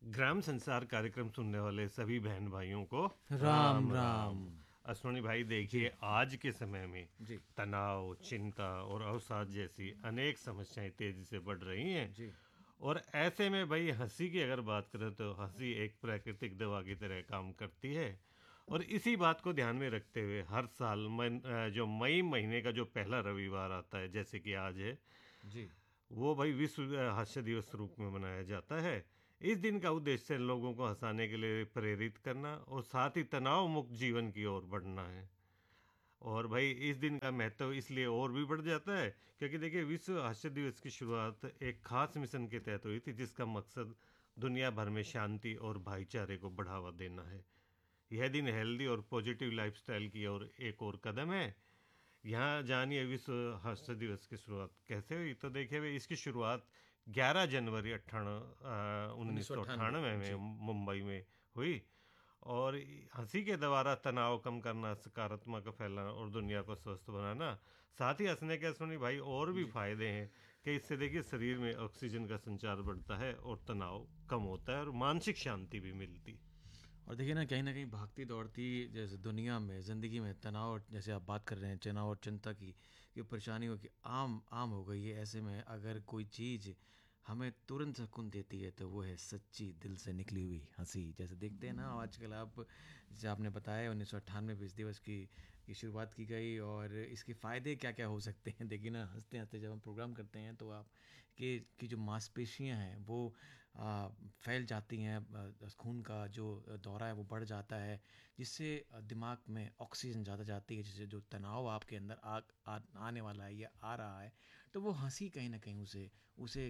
ग्राम संसार कार्यक्रम सुनने वाले सभी बहन भाइयों को राम राम। अश्विनी भाई जी देखिए, आज के समय में जी तनाव, चिंता और अवसाद जैसी अनेक समस्याएं तेजी से बढ़ रही हैं। जी और ऐसे में भाई हंसी की अगर बात करें तो हंसी एक प्राकृतिक दवा की तरह काम करती है। और इसी बात को ध्यान में रखते हुए हर साल जो मई महीने का जो पहला रविवार आता है, जैसे कि आज है, जी वो भाई विश्व हास्य दिवस रूप में मनाया जाता है। इस दिन का उद्देश्य लोगों को हंसाने के लिए प्रेरित करना और साथ ही तनाव मुक्त जीवन की ओर बढ़ना है। और भाई इस दिन का महत्व इसलिए और भी बढ़ जाता है क्योंकि देखिए, विश्व हास्य दिवस की शुरुआत एक खास मिशन के तहत हुई थी, जिसका मकसद दुनिया भर में शांति और भाईचारे को बढ़ावा देना है। यह दिन हेल्दी और पॉजिटिव लाइफस्टाइल की ओर एक और कदम है। यहाँ जानिए विश्व हास्य दिवस की शुरुआत कैसे हुई। तो देखिए भाई, इसकी शुरुआत 11 जनवरी उन्नीस उन्नीस सौ सौ अट्ठानवे अट्ठानवे में जी। मुंबई में हुई। और हंसी के द्वारा तनाव कम करना, सकारात्मक फैलाना और दुनिया को स्वस्थ बनाना। साथ ही हंसने के सुनी भाई और भी जी फायदे हैं कि इससे देखिए शरीर में ऑक्सीजन का संचार बढ़ता है और तनाव कम होता है और मानसिक शांति भी मिलती। और देखिए ना कहीं भागती दौड़ती जैसे दुनिया में ज़िंदगी में तनाव और जैसे आप बात कर रहे हैं तनाव और चिंता की कि परेशानी हो कि आम आम हो गई है। ऐसे में अगर कोई चीज़ हमें तुरंत सुकून देती है तो वो है सच्ची दिल से निकली हुई हंसी। जैसे देखते हैं ना आजकल आप, जैसे आपने बताया 1998 में इस दिवस की शुरुआत की गई और इसके फ़ायदे क्या क्या हो सकते हैं। देखिए ना हंसते हंसते जब हम प्रोग्राम करते हैं तो आप कि जो मांसपेशियां हैं वो फैल जाती हैं, खून का जो दौरा है वो बढ़ जाता है, जिससे दिमाग में ऑक्सीजन ज़्यादा जाती है, जिससे जो तनाव आपके अंदर आने वाला है या आ रहा है तो वो हंसी कहीं ना कहीं उसे उसे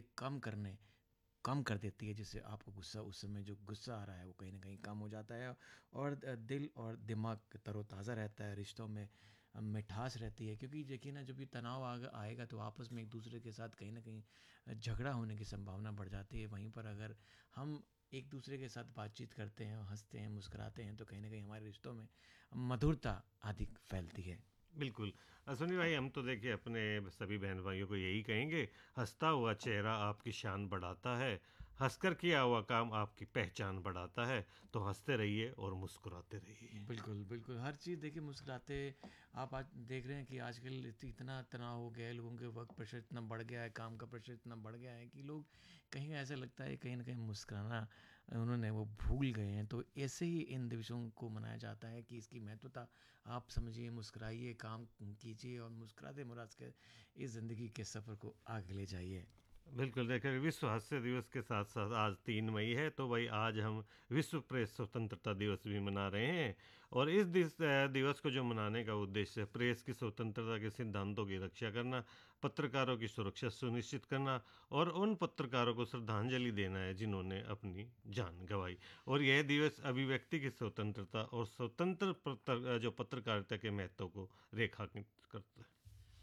कम कर देती है, जिससे आपको गुस्सा, उस समय जो गुस्सा आ रहा है वो कहीं ना कहीं कम हो जाता है और दिल और दिमाग तरोताज़ा रहता है, रिश्तों में मिठास रहती है। क्योंकि देखिए ना जब ये तनाव आएगा तो आपस में एक दूसरे के साथ कहीं ना कहीं झगड़ा होने की संभावना बढ़ जाती है। वहीं पर अगर हम एक दूसरे के साथ बातचीत करते हैं, हंसते हैं, मुस्कुराते हैं तो कहीं ना कहीं हमारे रिश्तों में मधुरता अधिक फैलती है। बिल्कुल। सुनिए भाई, हम तो देखिए अपने सभी बहन भाइयों को यही कहेंगे, हंसता हुआ चेहरा आपकी शान बढ़ाता है। हंसकर किया हुआ काम आपकी पहचान बढ़ाता है। तो हंसते रहिए और मुस्कुराते रहिए। बिल्कुल बिल्कुल, हर चीज़ देखिए मुस्कुराते। आप आज देख रहे हैं कि आजकल इतना तनाव हो गया है, लोगों के वर्क प्रेशर इतना बढ़ गया है, काम का प्रेशर इतना बढ़ गया है कि लोग कहीं ऐसा लगता है कहीं ना कहीं मुस्कुराना उन्होंने वो भूल गए हैं। तो ऐसे ही इन दिवसों को मनाया जाता है कि इसकी महत्वता आप समझिए, मुस्कुराइए, काम कीजिए और मुस्कुराते मुस्कुराते इस ज़िंदगी के सफ़र को आगे ले जाइए। बिल्कुल, देखिए विश्व हास्य दिवस के साथ साथ आज 3 मई है, तो भाई आज हम विश्व प्रेस स्वतंत्रता दिवस भी मना रहे हैं। और इस दिवस को जो मनाने का उद्देश्य है, प्रेस की स्वतंत्रता के सिद्धांतों की रक्षा करना, पत्रकारों की सुरक्षा सुनिश्चित करना और उन पत्रकारों को श्रद्धांजलि देना है जिन्होंने अपनी जान गंवाई। और यह दिवस अभिव्यक्ति की स्वतंत्रता और स्वतंत्र जो पत्रकारिता के महत्व को रेखांकित करता है।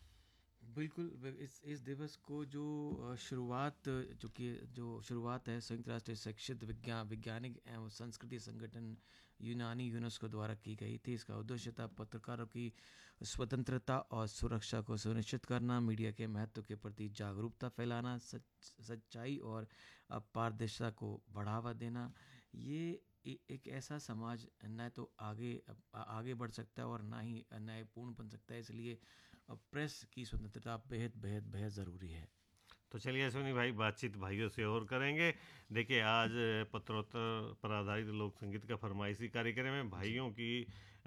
बिल्कुल। इस दिवस को जो शुरुआत, जो शुरुआत है संयुक्त राष्ट्र शैक्षिक वैज्ञानिक एवं संस्कृति संगठन यूनानी यूनेस्को द्वारा की गई थी। इसका उद्देश्य था पत्रकारों की स्वतंत्रता और सुरक्षा को सुनिश्चित करना, मीडिया के महत्व के प्रति जागरूकता फैलाना, सच्चाई और पारदर्शिता को बढ़ावा देना। ये एक ऐसा समाज न तो आगे बढ़ सकता है और ना ही न्यायपूर्ण बन सकता है। इसलिए प्रेस की स्वतंत्रता बेहद बेहद बेहद ज़रूरी है। तो चलिए अश्विनी भाई, बातचीत भाइयों से और करेंगे। देखिए आज पत्रोत्तर पर आधारित लोक संगीत का फरमाइशी कार्यक्रम है। जी भाइयों की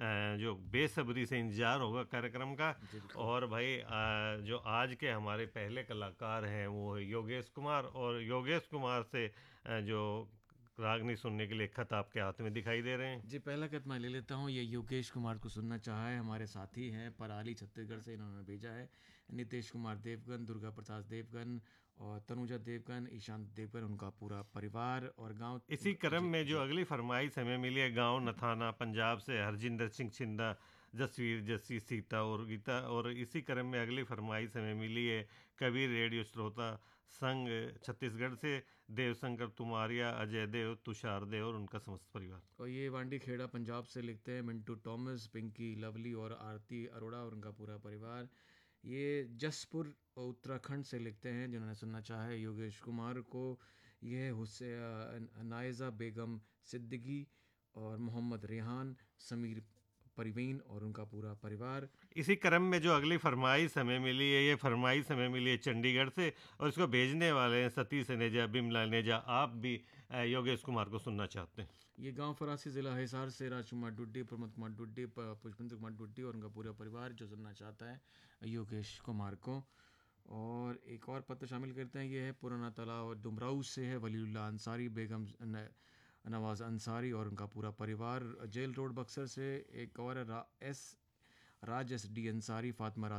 जो बेसब्री से इंतजार होगा कार्यक्रम का। जी बिल्कुल। और भाई जो आज के हमारे पहले कलाकार हैं वो है योगेश कुमार। और योगेश कुमार से जो रागनी सुनने के लिए खत आपके हाथ में दिखाई दे रहे हैं। जी पहला कदम मैं ले लेता हूँ। ये योगेश कुमार को सुनना चाहा है, हमारे साथी हैं, पराली छत्तीसगढ़ से इन्होंने भेजा है। नितेश कुमार देवगन, दुर्गा प्रसाद देवगन और तनुजा देवगन, ईशांत देवगन, उनका पूरा परिवार और गांव। इसी क्रम जी में जो जी अगली फरमाइश हमें मिली है, गांव नथाना पंजाब से हरजिंदर सिंह छिंदा, जसवीर जस्सी सीता और गीता। और इसी क्रम में अगली फरमाइश हमें मिली है कबीर रेडियो श्रोता संघ छत्तीसगढ़ से, देवशंकर तुमारिया, अजय देव, तुषार देव और उनका समस्त परिवार। और ये वांडी खेड़ा पंजाब से लिखते हैं मिंटू टॉमस, पिंकी लवली और आरती अरोड़ा और उनका पूरा परिवार। ये जसपुर उत्तराखंड से लिखते हैं, जिन्होंने सुनना चाहा है योगेश कुमार को। ये है नायज़ा बेगम सिद्दीकी और मोहम्मद रेहान, समीर परवीन और उनका पूरा परिवार। इसी क्रम में जो अगली फरमाइश हमें मिली है, ये फरमाइश हमें मिली है चंडीगढ़ से, और इसको भेजने वाले हैं सतीश नेजा, बिमला नेजा। आप भी योगेश कुमार को सुनना चाहते हैं? ये गांव फरासी ज़िला हिसार से राजकुमार डुड्डी, प्रमोद कुमार डुड्डी, पुष्पेंद्र कुमार डुड्डी और उनका पूरा परिवार जो सुनना चाहता है योगेश कुमार को। और एक और पत्र शामिल करते हैं, ये है पुराना तालाब डुमराऊ से है वलीउल्लाह अंसारी, बेगम नवाज अंसारी और उनका पूरा परिवार। जेल रोड बक्सर से एक और है राज एस डी अंसारी, फातिमा